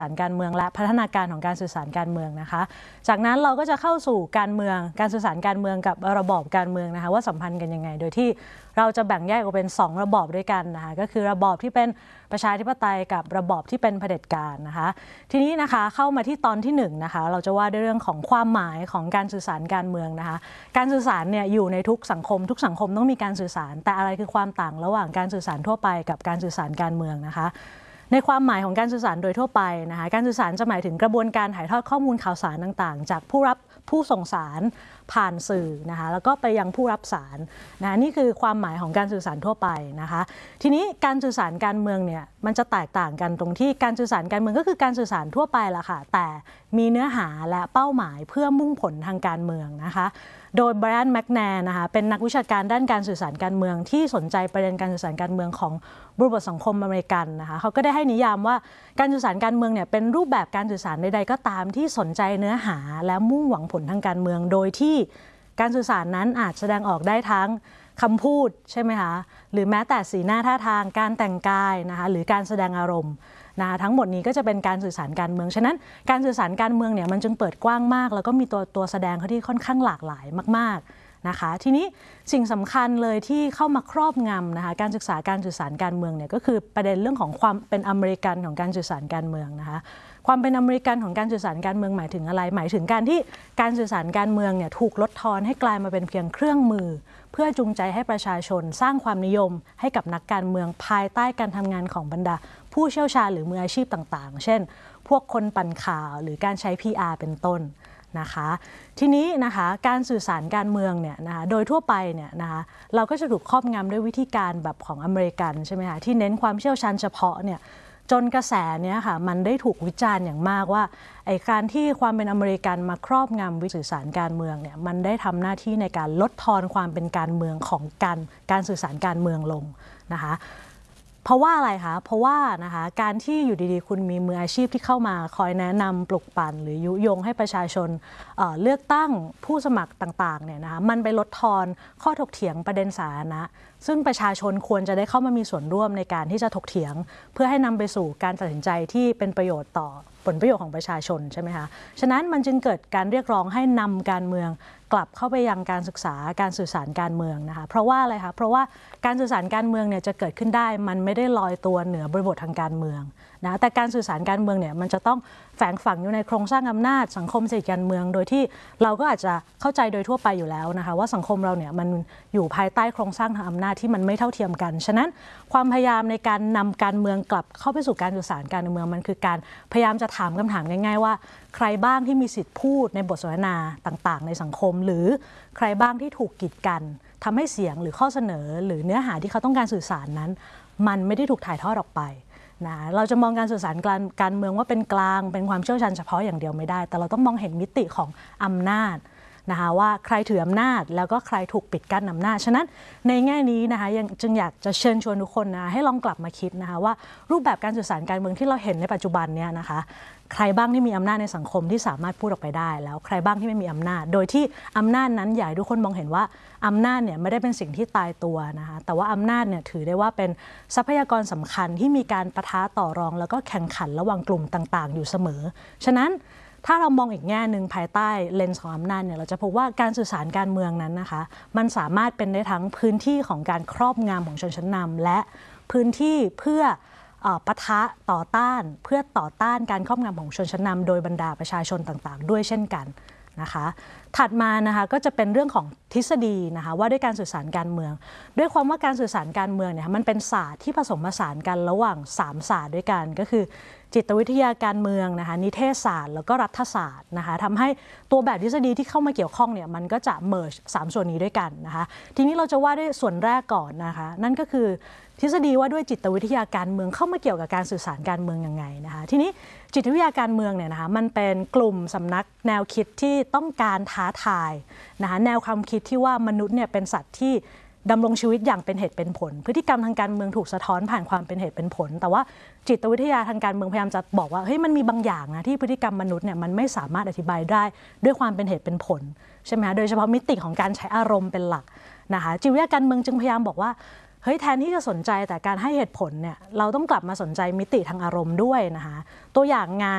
ารการเมืองและพัฒนาการของการสื่อสารการเมืองนะคะจากนั้นเราก็จะเข้าสู่การเมืองการสื่อสารการเมืองกับระบอบการเมืองนะคะว่าสัมพันธ์กันยังไงโดยที่เราจะแบ่งแยกออกเป็น2ระบอบด้วยกันนะคะก็คือระบอบที่เป็นประชาธิปไตยกับระบอบที่เป็นเผด็จการนะคะทีนี้นะคะเข้ามาที่ตอนที่1นะคะเราจะว่าด้วยเรื่องของความหมายของการสื่อสารการเมืองนะคะการสื่อสารเนี่ยอยู่ในทุกสังคมต้องมีการสื่อสารแต่อะไรคือความต่างระหว่างการสื่อสารทั่วไปกับการสื่อสารการเมืองนะคะในความหมายของการสื่อสารโดยทั่วไปนะคะการสื่อสารจะหมายถึงกระบวนการถ่ายทอดข้อมูลข่าวสารต่างๆจากผู้ส่งสารผ่านสื่อนะคะแล้วก็ไปยังผู้รับสารนะนี่คือความหมายของการสื่อสารทั่วไปนะคะทีนี้การสื่อสารการเมืองเนี่ยมันจะแตกต่างกันตรงที่การสื่อสารการเมืองก็คือการสื่อสารทั่วไปแหละค่ะแต่มีเนื้อหาและเป้าหมายเพื่อมุ่งผลทางการเมืองนะคะโดยไบรอัน แมคแนร์นะคะเป็นนักวิชาการด้านการสื่อสารการเมืองที่สนใจประเด็นการสื่อสารการเมืองของบริบทสังคมอเมริกันนะคะเขาก็ได้ให้นิยามว่าการสื่อสารการเมืองเนี่ยเป็นรูปแบบการสื่อสารใดๆก็ตามที่สนใจเนื้อหาและมุ่งหวังผลทางการเมืองโดยที่การสื่อสารนั้นอาจแสดงออกได้ทั้งคำพูดใช่ไหมคะหรือแม้แต่สีหน้าท่าทางการแต่งกายนะคะหรือการแสดงอารมณ์นะทั้งหมดนี้ก็จะเป็นการสื่อสารการเมืองฉะนั้นการสื่อสารการเมืองเนี่ยมันจึงเปิดกว้างมากแล้วก็มีตัวแสดงเขาที่ค่อนข้างหลากหลายมากๆนะคะทีนี้สิ่งสำคัญเลยที่เข้ามาครอบงำนะคะการศึกษาการสื่อสารการเมืองเนี่ยก็คือประเด็นเรื่องของความเป็นอเมริกันของการสื่อสารการเมืองนะคะความเป็นอเมริกันของการสื่อสารการเมืองหมายถึงอะไรหมายถึงการที่การสื่อสารการเมืองเนี่ยถูกลดทอนให้กลายมาเป็นเพียงเครื่องมือเพื่อจูงใจให้ประชาชนสร้างความนิยมให้กับนักการเมืองภายใต้การทำงานของบรรดาผู้เชี่ยวชาญหรือมืออาชีพต่างๆเช่นพวกคนปั่นข่าวหรือการใช้ PR เป็นต้นนะคะทีนี้นะคะการสื่อสารการเมืองเนี่ยนะคะโดยทั่วไปเนี่ยนะคะเราก็จะถูกครอบงำด้วยวิธีการแบบของอเมริกันใช่ไหมคะที่เน้นความเชี่ยวชาญเฉพาะเนี่ยจนกระแสเนี้ยค่ะมันได้ถูกวิจารณ์อย่างมากว่าไอ้การที่ความเป็นอเมริกันมาครอบงำวิสื่อสารการเมืองเนี่ยมันได้ทำหน้าที่ในการลดทอนความเป็นการเมืองของการสื่อสารการเมืองลงนะคะเพราะว่าอะไรคะเพราะว่านะคะการที่อยู่ดีๆคุณมีมืออาชีพที่เข้ามาคอยแนะนำปลุกปั่นหรือยุยงให้ประชาชนเลือกตั้งผู้สมัครต่างๆเนี่ยนะคะมันไปลดทอนข้อถกเถียงประเด็นสาธารณะซึ่งประชาชนควรจะได้เข้ามามีส่วนร่วมในการที่จะถกเถียงเพื่อให้นำไปสู่การตัดสินใจที่เป็นประโยชน์ต่อผลประโยชน์ของประชาชนใช่ไหมคะฉะนั้นมันจึงเกิดการเรียกร้องให้นำการเมืองกลับเข้าไปยังการศึกษาการสื่อสารการเมืองนะคะเพราะว่าอะไรคะเพราะว่าการสื่อสารการเมืองเนี่ยจะเกิดขึ้นได้มันไม่ได้ลอยตัวเหนือบริบททางการเมืองนะแต่การสื่อสารการเมืองเนี่ยมันจะต้องแฝงฝังอยู่ในโครงสร้างอำนาจสังคมเศรษฐกิจการเมืองโดยที่เราก็อาจจะเข้าใจโดยทั่วไปอยู่แล้วนะคะว่าสังคมเราเนี่ยมันอยู่ภายใต้โครงสร้างทางอำนาจที่มันไม่เท่าเทียมกันฉะนั้นความพยายามในการนำการเมืองกลับเข้าไปสู่การสื่อสารการเมืองมันคือการพยายามจะถามคำถามง่ายๆว่าใครบ้างที่มีสิทธิพูดในบทสนทนาต่างๆในสังคมหรือใครบ้างที่ถูกกีดกันทำให้เสียงหรือข้อเสนอหรือเนื้อหาที่เขาต้องการสื่อสารนั้นมันไม่ได้ถูกถ่ายทอดออกไปนะเราจะมองการสื่อสารการเมืองว่าเป็นกลางเป็นความเชี่ยวชาญเฉพาะอย่างเดียวไม่ได้แต่เราต้องมองเห็นมิติของอำนาจนะคะว่าใครถืออำนาจแล้วก็ใครถูกปิดกั้นอำนาจฉะนั้นในแง่นี้นะคะจึงอยากจะเชิญชวนทุกคนนะให้ลองกลับมาคิดนะคะว่ารูปแบบการสื่อสารการเมืองที่เราเห็นในปัจจุบันเนี่ยนะคะใครบ้างที่มีอำนาจในสังคมที่สามารถพูดออกไปได้แล้วใครบ้างที่ไม่มีอำนาจโดยที่อำนาจนั้นอยากให้ทุกคนมองเห็นว่าอำนาจเนี่ยไม่ได้เป็นสิ่งที่ตายตัวนะคะแต่ว่าอำนาจเนี่ยถือได้ว่าเป็นทรัพยากรสำคัญที่มีการปะทะต่อรองแล้วก็แข่งขันระหว่างกลุ่มต่างๆอยู่เสมอฉะนั้นถ้าเรามองอีกแง่หนึ่งภายใต้เลนส์ของอำนาจเนี่ยเราจะพบว่าการสื่อสารการเมืองนั้นนะคะมันสามารถเป็นได้ทั้งพื้นที่ของการครอบงำของชนชั้นนำและพื้นที่เพื่อปะทะต่อต้านเพื่อต่อต้านการครอบงำของชนชั้นนำโดยบรรดาประชาชนต่างๆด้วยเช่นกันนะคะถัดมานะคะก็จะเป็นเรื่องของทฤษฎีนะคะว่าด้วยการสื่อสารการเมืองด้วยความว่าการสื่อสารการเมืองเนี่ยมันเป็นศาสตร์ที่ผสมผสานกันระหว่าง3ศาสตร์ด้วยกันก็คือจิตวิทยาการเมืองนะคะนิเทศศาสตร์แล้วก็รัฐศาสตร์นะคะทำให้ตัวแบบทฤษฎีที่เข้ามาเกี่ยวข้องเนี่ยมันก็จะเมิร์จ3ส่วนนี้ด้วยกันนะคะทีนี้เราจะว่าด้วยส่วนแรกก่อนนะคะนั่นก็คือทฤษฎีว่าด้วยจิตวิทยาการเมืองเข้ามาเกี่ยวกับการสื่อสารการเมืองยังไงนะคะทีนี้จิตวิทยาการเมืองเนี่ยนะคะมันเป็นกลุ่มสำนักแนวคิดที่ต้องการท้าทายนะคะแนวความคิดที่ว่ามนุษย์เนี่ยเป็นสัตว์ที่ดำรงชีวิตอย่างเป็นเหตุเป็นผลพฤติกรรมทางการเมืองถูกสะท้อนผ่านความเป็นเหตุเป็นผลแต่ว่าจิตวิทยาทางการเมืองพยายามจะบอกว่าเฮ้ยมันมีบางอย่างนะที่พฤติกรรมมนุษย์เนี่ยมันไม่สามารถอธิบายได้ด้วยความเป็นเหตุเป็นผลใช่ไหมคะโดยเฉพาะมิติของการใช้อารมณ์เป็นหลักนะคะจิตวิทยาการเมืองจึงพยายามบอกว่า เฮ้ยแทนที่จะสนใจแต่การให้เหตุผลเนี่ยเราต้องกลับมาสนใจมิติทางอารมณ์ด้วยนะคะตัวอย่างงาน